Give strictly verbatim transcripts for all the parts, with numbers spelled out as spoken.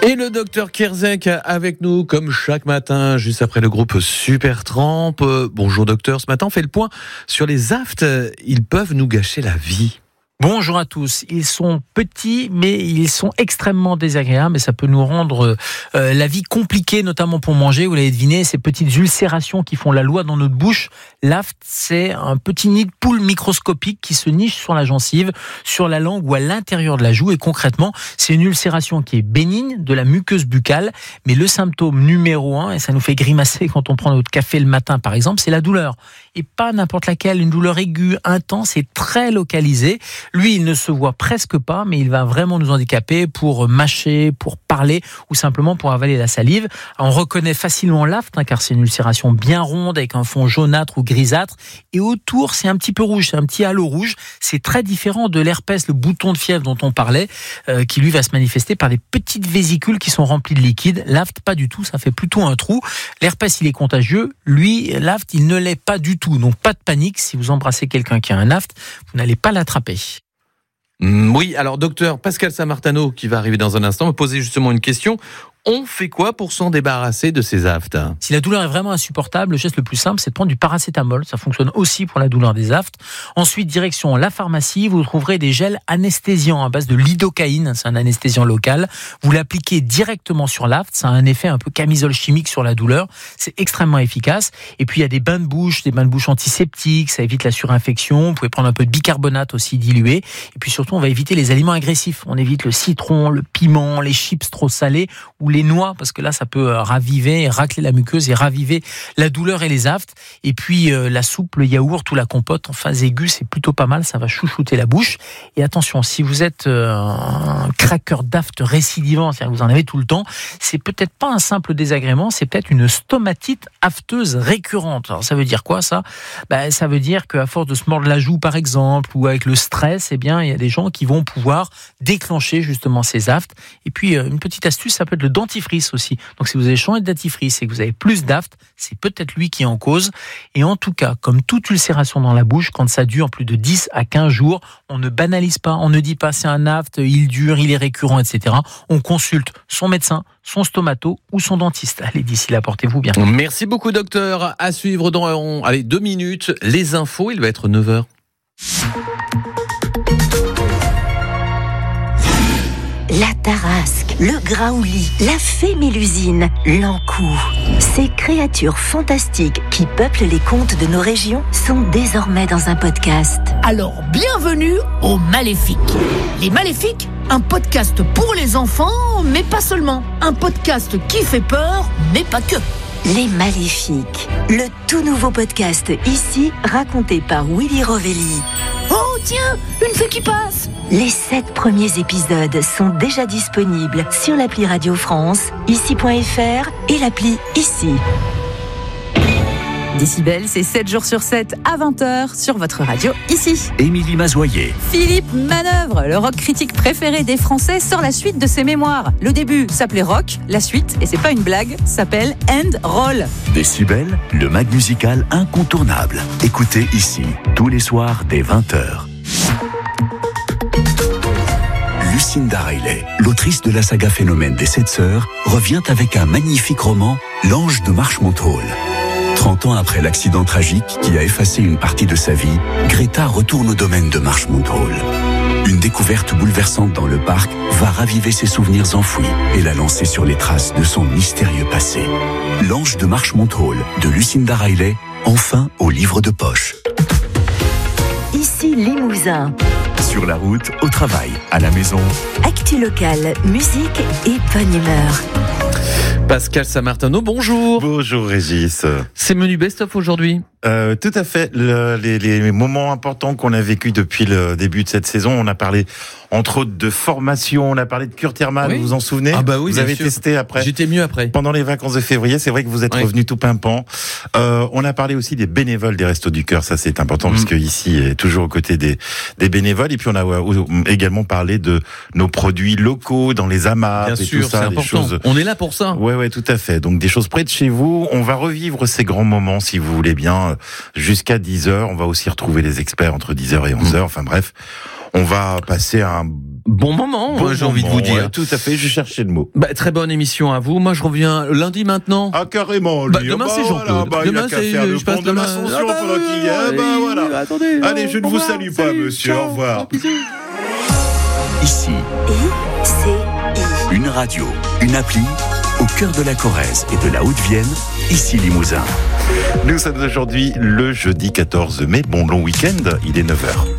Et le docteur Kierzek avec nous comme chaque matin, juste après le groupe Supertramp. Bonjour docteur, ce matin on fait le point sur les aftes. Ils peuvent nous gâcher la vie. Bonjour à tous. Ils sont petits, mais ils sont extrêmement désagréables et ça peut nous rendre euh, la vie compliquée, notamment pour manger. Vous l'avez deviné, ces petites ulcérations qui font la loi dans notre bouche. L'aft, c'est un petit nid de poule microscopique qui se niche sur la gencive, sur la langue ou à l'intérieur de la joue. Et concrètement, c'est une ulcération qui est bénigne de la muqueuse buccale. Mais le symptôme numéro un, et ça nous fait grimacer quand on prend notre café le matin par exemple, c'est la douleur. Et pas n'importe laquelle, une douleur aiguë, intense et très localisée. Lui, il ne se voit presque pas, mais il va vraiment nous handicaper pour mâcher, pour parler ou simplement pour avaler la salive. On reconnaît facilement l'aft, hein, car c'est une ulcération bien ronde avec un fond jaunâtre ou grisâtre. Et autour, c'est un petit peu rouge, c'est un petit halo rouge. C'est très différent de l'herpès, le bouton de fièvre dont on parlait, euh, qui lui va se manifester par des petites vésicules qui sont remplies de liquide. L'aft, pas du tout, ça fait plutôt un trou. L'herpès, il est contagieux. Lui, l'aft, il ne l'est pas du tout. Donc pas de panique, si vous embrassez quelqu'un qui a un aft, vous n'allez pas l'attraper. Oui, alors docteur Pascal Samartano, qui va arriver dans un instant, me posait justement une question. On fait quoi pour s'en débarrasser de ces aftes ? Si la douleur est vraiment insupportable, le geste le plus simple, c'est de prendre du paracétamol. Ça fonctionne aussi pour la douleur des aftes. Ensuite, direction la pharmacie, vous trouverez des gels anesthésiants à base de lidocaïne. C'est un anesthésiant local. Vous l'appliquez directement sur l'aft. Ça a un effet un peu camisole chimique sur la douleur. C'est extrêmement efficace. Et puis, il y a des bains de bouche, des bains de bouche antiseptiques. Ça évite la surinfection. Vous pouvez prendre un peu de bicarbonate aussi dilué. Et puis surtout, on va éviter les aliments agressifs. On évite le citron, le piment, les chips trop salés ou les noix, parce que là, ça peut raviver, racler la muqueuse et raviver la douleur et les aftes. Et puis, euh, la soupe, le yaourt ou la compote en phase aiguë, c'est plutôt pas mal, ça va chouchouter la bouche. Et attention, si vous êtes euh, un craqueur d'aft récidivant, c'est-à-dire que vous en avez tout le temps, c'est peut-être pas un simple désagrément, c'est peut-être une stomatite afteuse récurrente. Alors, ça veut dire quoi, ça ? Ben, ça veut dire qu'à force de se mordre la joue, par exemple, ou avec le stress, eh bien, il y a des gens qui vont pouvoir déclencher justement ces aftes. Et puis, euh, une petite astuce, ça peut être le dentifrice aussi. Donc si vous avez changé de dentifrice et que vous avez plus d'aft, c'est peut-être lui qui est en cause. Et en tout cas, comme toute ulcération dans la bouche, quand ça dure plus de dix à quinze jours, on ne banalise pas, on ne dit pas c'est un aft, il dure, il est récurrent, et cetera. On consulte son médecin, son stomato ou son dentiste. Allez, d'ici là, portez-vous bien. Merci beaucoup docteur. À suivre dans allez, deux minutes, les infos, il va être neuf heures. La Tarasque, le Graouli, la fée Mélusine, l'Ankou. Ces créatures fantastiques qui peuplent les contes de nos régions sont désormais dans un podcast. Alors, bienvenue aux Maléfiques. Les Maléfiques, un podcast pour les enfants, mais pas seulement. Un podcast qui fait peur, mais pas que. Les Maléfiques, le tout nouveau podcast ici, raconté par Willy Rovelli. Oh tiens, une fée qui passe. Les sept premiers épisodes sont déjà disponibles sur l'appli Radio France, ici point f r et l'appli Ici. Décibel, c'est sept jours sur sept à vingt heures sur votre radio Ici. Émilie Mazoyer. Philippe Manœuvre, le rock critique préféré des Français, sort la suite de ses mémoires. Le début s'appelait Rock, la suite, et c'est pas une blague, s'appelle End Roll. Décibel, le mag musical incontournable. Écoutez Ici, tous les soirs dès vingt heures. Lucinda Riley, l'autrice de la saga Phénomène des Sept Sœurs, revient avec un magnifique roman, L'Ange de Marchmont Hall. trente ans après l'accident tragique qui a effacé une partie de sa vie, Greta retourne au domaine de Marchmont Hall. Une découverte bouleversante dans le parc va raviver ses souvenirs enfouis et la lancer sur les traces de son mystérieux passé. L'Ange de Marchmont Hall de Lucinda Riley, enfin au livre de poche. Ici Limousin. Sur la route, au travail, à la maison. Actu locale, musique et bonne humeur. Pascal Samartano, bonjour. Bonjour Régis. C'est menu best-of aujourd'hui ? Euh, tout à fait. Le, les, les moments importants qu'on a vécus depuis le début de cette saison, on a parlé entre autres de formation, on a parlé de cure thermale, oui. Vous vous en souvenez ? Ah bah oui, vous bien avez sûr. testé après. J'étais mieux après. Pendant les vacances de février, c'est vrai que vous êtes oui. revenu tout pimpant. Euh, on a parlé aussi des bénévoles des Restos du Cœur, ça c'est important mmh. parce que ici est toujours aux côtés des, des bénévoles. Et puis on a également parlé de nos produits locaux dans les AMAP bien et sûr, tout ça, c'est des important. choses. On est là pour ça. Ouais, ouais, tout à fait. Donc des choses près de chez vous. On va revivre ces grands moments, si vous voulez bien, jusqu'à dix heures. On va aussi retrouver les experts entre dix heures et onze heures. Enfin bref, on va passer un bon moment, Bon j'ai envie de moment, vous dire. ouais, tout à fait, je cherchais le mot. Bah, très bonne émission à vous. Moi, je reviens lundi maintenant. Ah, carrément, lui. Bah, demain, Oh, c'est voilà, Jean-Claude. bah, Demain, il a qu'à c'est- faire le je passe pont de demain. l'Ascension Ah, bah, pendant qu'il y est. oui, Ah, bah, oui, voilà. oui, attendez, Allez, je ne au vous revoir. salue pas, Salut, monsieur. ciao. Au revoir. Bisous. Ici, I, C, I. une radio, une appli, au cœur de la Corrèze et de la Haute-Vienne, ici Limousin. Nous sommes aujourd'hui le jeudi quatorze mai. Bon long week-end, il est neuf heures.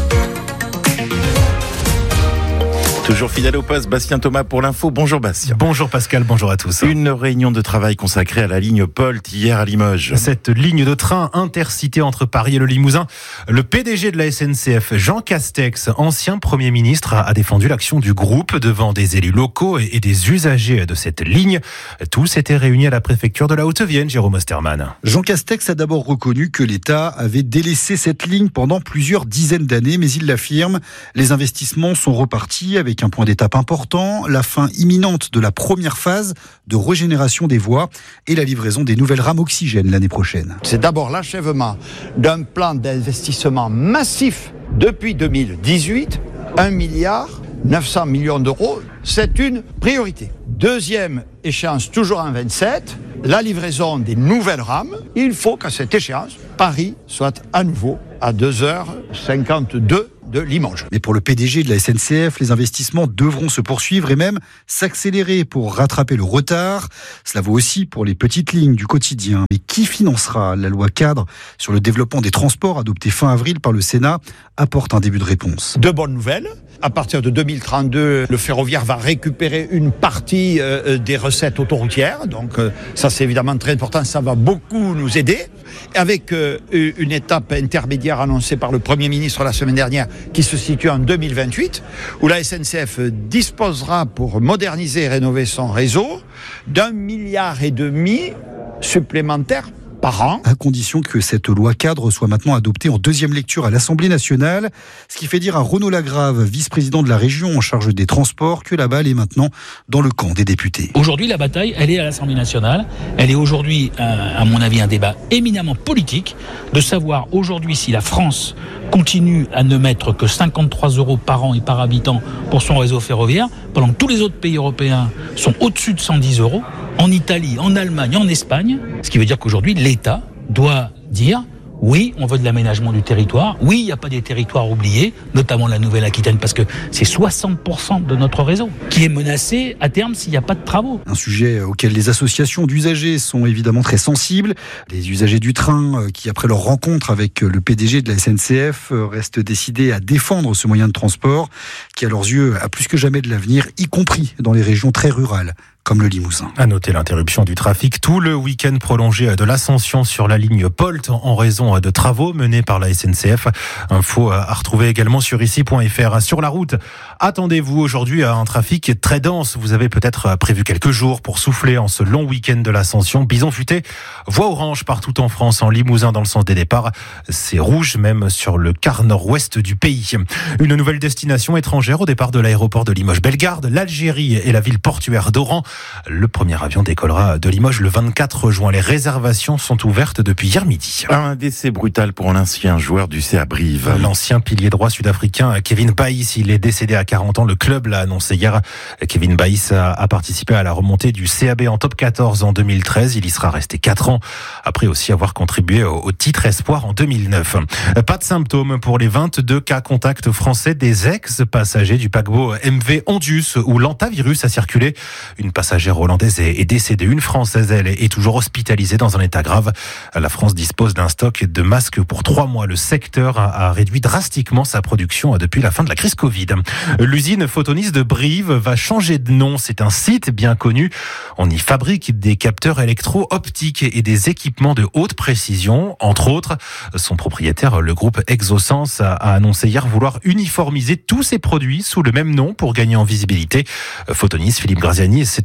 Toujours fidèle au poste, Bastien Thomas pour l'info. Bonjour Bastien. Bonjour Pascal, bonjour à tous. Une réunion de travail consacrée à la ligne Polt hier à Limoges. Cette ligne de train intercité entre Paris et le Limousin, le P D G de la S N C F, Jean Castex, ancien Premier ministre, a défendu l'action du groupe devant des élus locaux et des usagers de cette ligne. Tous étaient réunis à la préfecture de la Haute-Vienne, Jérôme Osterman. Jean Castex a d'abord reconnu que l'État avait délaissé cette ligne pendant plusieurs dizaines d'années, mais il l'affirme, les investissements sont repartis avec un point d'étape important, la fin imminente de la première phase de régénération des voies et la livraison des nouvelles rames oxygène l'année prochaine. C'est d'abord l'achèvement d'un plan d'investissement massif depuis deux mille dix-huit, un milliard neuf cents millions d'euros, c'est une priorité. Deuxième échéance, toujours en vingt-sept, la livraison des nouvelles rames. Il faut qu'à cette échéance, Paris soit à nouveau à deux heures cinquante-deux de Limoges. Mais pour le P D G de la S N C F, les investissements devront se poursuivre et même s'accélérer pour rattraper le retard. Cela vaut aussi pour les petites lignes du quotidien. Mais qui financera la loi cadre sur le développement des transports adoptée fin avril par le Sénat apporte un début de réponse. De bonnes nouvelles. À partir de deux mille trente-deux, le ferroviaire va récupérer une partie euh, des recettes autoroutières. Donc euh, ça, c'est évidemment très important. Ça va beaucoup nous aider. Avec euh, une étape intermédiaire annoncée par le Premier ministre la semaine dernière qui se situe en deux mille vingt-huit, où la S N C F disposera pour moderniser et rénover son réseau d'un milliard et demi supplémentaire par an. À condition que cette loi cadre soit maintenant adoptée en deuxième lecture à l'Assemblée nationale, ce qui fait dire à Renaud Lagrave, vice-président de la région en charge des transports, que la balle est maintenant dans le camp des députés. Aujourd'hui, la bataille, elle est à l'Assemblée nationale. Elle est aujourd'hui, à mon avis, un débat éminemment politique, de savoir aujourd'hui si la France continue à ne mettre que cinquante-trois euros par an et par habitant pour son réseau ferroviaire, pendant que tous les autres pays européens sont au-dessus de cent dix euros, en Italie, en Allemagne, en Espagne, ce qui veut dire qu'aujourd'hui, l'État doit dire oui, on veut de l'aménagement du territoire, oui, il n'y a pas des territoires oubliés, notamment la Nouvelle-Aquitaine, parce que c'est soixante pour cent de notre réseau qui est menacé à terme s'il n'y a pas de travaux. Un sujet auquel les associations d'usagers sont évidemment très sensibles. Les usagers du train qui, après leur rencontre avec le P D G de la S N C F, restent décidés à défendre ce moyen de transport qui, à leurs yeux, a plus que jamais de l'avenir, y compris dans les régions très rurales, comme le Limousin. À noter l'interruption du trafic tout le week-end prolongé de l'Ascension sur la ligne Polt en raison de travaux menés par la S N C F. Info à retrouver également sur ici point f r. Sur la route, attendez-vous aujourd'hui à un trafic très dense. Vous avez peut-être prévu quelques jours pour souffler en ce long week-end de l'Ascension. Bison futé, voie orange partout en France, en Limousin dans le sens des départs. C'est rouge même sur le quart nord-ouest du pays. Une nouvelle destination étrangère au départ de l'aéroport de Limoges-Bellegarde, l'Algérie et la ville portuaire d'Oran. Le premier avion décollera de Limoges le vingt-quatre juin. Les réservations sont ouvertes depuis hier midi. Un décès brutal pour un ancien joueur du C A Brive. L'ancien pilier droit sud-africain Kevin Baïs, il est décédé à quarante ans. Le club l'a annoncé hier. Kevin Baïs a, a participé à la remontée du C A B en top quatorze en deux mille treize. Il y sera resté quatre ans, après aussi avoir contribué au, au titre Espoir en deux mille neuf. Pas de symptômes pour les vingt-deux cas contacts français des ex-passagers du paquebot M V Ondius où l'antavirus a circulé. Une passagère hollandaise est décédée. Une Française, elle, est toujours hospitalisée dans un état grave. La France dispose d'un stock de masques pour trois mois. Le secteur a réduit drastiquement sa production depuis la fin de la crise Covid. L'usine Photonis de Brive va changer de nom. C'est un site bien connu. On y fabrique des capteurs électro-optiques et des équipements de haute précision. Entre autres, son propriétaire, le groupe Exosens, a annoncé hier vouloir uniformiser tous ses produits sous le même nom pour gagner en visibilité. Photonis, Philippe Graziani, c'est un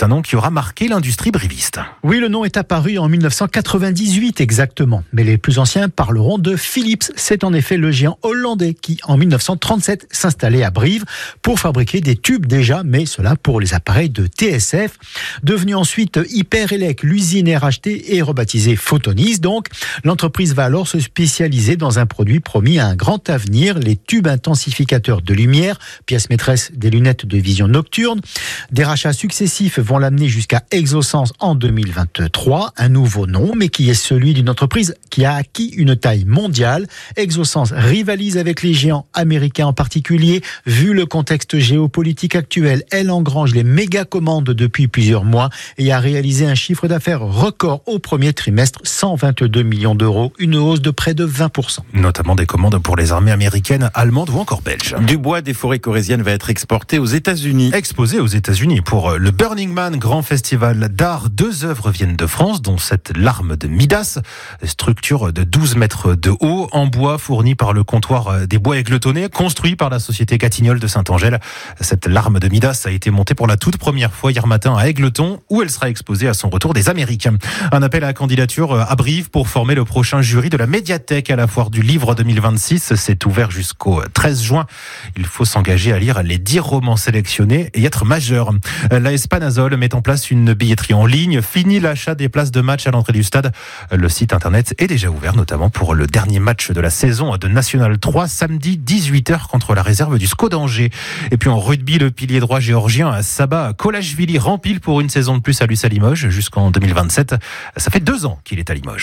nom qui aura marqué l'industrie briviste. Oui, le nom est apparu en mille neuf cent quatre-vingt-dix-huit exactement. Mais les plus anciens parleront de Philips. C'est en effet le géant hollandais qui, en mille neuf cent trente-sept, s'installait à Brive pour fabriquer des tubes déjà, mais cela pour les appareils de T S F. Devenu ensuite Hyperelec, l'usine est rachetée et rebaptisée Photonis. Donc, l'entreprise va alors se spécialiser dans un produit promis à un grand avenir, les tubes intensificateurs de lumière, pièce maîtresse des lunettes de vision nocturne. Des rachats successifs vont l'amener jusqu'à Exosens en deux mille vingt-trois, un nouveau nom, mais qui est celui d'une entreprise qui a acquis une taille mondiale. Exosens rivalise avec les géants américains en particulier. Vu le contexte géopolitique actuel, elle engrange les méga commandes depuis plusieurs mois et a réalisé un chiffre d'affaires record au premier trimestre, cent vingt-deux millions d'euros, une hausse de près de vingt pour cent. Notamment des commandes pour les armées américaines, allemandes ou encore belges. Du bois des forêts corésiennes va être exporté aux États-Unis. Exposé aux États-Unis pour le Burning Man, grand festival d'art. Deux œuvres viennent de France, dont cette larme de Midas, structure de douze mètres de haut, en bois fournie par le comptoir des bois Égletonnés, construit par la société Catignolles de Saint-Angèle. Cette larme de Midas a été montée pour la toute première fois hier matin à Égletons, où elle sera exposée à son retour des Américains. Un appel à la candidature à Brive pour former le prochain jury de la médiathèque à la foire du livre deux mille vingt-six. C'est ouvert jusqu'au treize juin. Il faut s'engager à lire les dix romans sélectionnés et être majeur. La Espanazol met en place une billetterie en ligne. Fini l'achat des places de match à l'entrée du stade. Le site internet est déjà ouvert, notamment pour le dernier match de la saison de National trois, samedi dix-huit heures contre la réserve du S C O d'Angers. Et puis en rugby, le pilier droit géorgien Saba Kolashvili rempile pour une saison de plus à l'U S A Limoges jusqu'en deux mille vingt-sept. Ça fait deux ans qu'il est à Limoges.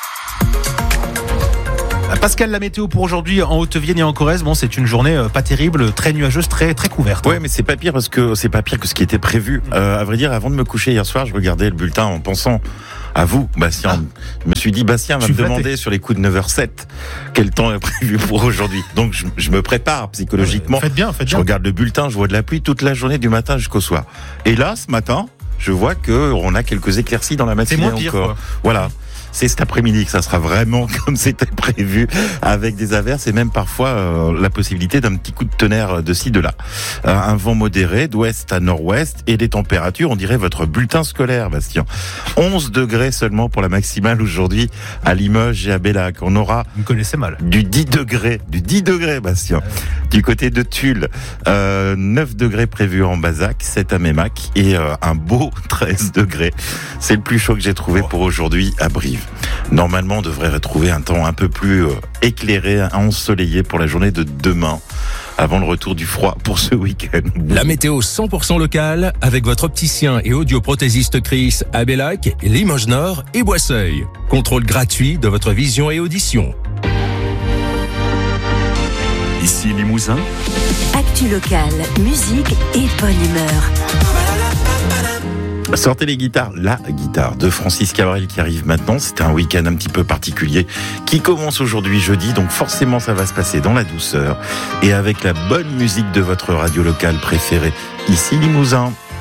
Pascal, la météo pour aujourd'hui en Haute-Vienne et en Corrèze, bon, c'est une journée pas terrible, très nuageuse, très très couverte. Ouais, mais c'est pas pire parce que c'est pas pire que ce qui était prévu. Euh, à vrai dire, avant de me coucher hier soir, je regardais le bulletin en pensant à vous, Bastien. Ah. Je me suis dit, Bastien va me flatté. demander sur les coups de neuf heures sept quel temps est prévu pour aujourd'hui. Donc je, je me prépare psychologiquement. Faites bien, faites je bien. regarde le bulletin, je vois de la pluie toute la journée du matin jusqu'au soir. Et là, ce matin, je vois que on a quelques éclaircies dans la matinée c'est moins pire, encore. Quoi. Voilà. C'est cet après-midi que ça sera vraiment comme c'était prévu, avec des averses et même parfois euh, la possibilité d'un petit coup de tonnerre de ci, de là. Euh, un vent modéré d'ouest à nord-ouest et des températures, on dirait votre bulletin scolaire, Bastien. onze degrés seulement pour la maximale aujourd'hui à Limoges et à Bellac. On aura Vous me connaissez mal. du dix degrés, du dix degrés, Bastien. Ouais. Du côté de Tulle, euh, neuf degrés prévus en Bazac, sept à Mémac et euh, un beau treize degrés. C'est le plus chaud que j'ai trouvé oh. pour aujourd'hui à Brive. Normalement, on devrait retrouver un temps un peu plus euh, éclairé, ensoleillé pour la journée de demain, avant le retour du froid pour ce week-end. La météo cent pour cent locale avec votre opticien et audioprothésiste Chris à Bellac, Limoges Nord et Boisseuil. Contrôle gratuit de votre vision et audition. Ici Limousin. Actu locale, musique et bonne humeur. Sortez les guitares, la guitare de Francis Cabrel qui arrive maintenant. C'est un week-end un petit peu particulier qui commence aujourd'hui jeudi, donc forcément ça va se passer dans la douceur et avec la bonne musique de votre radio locale préférée, ici Limousin.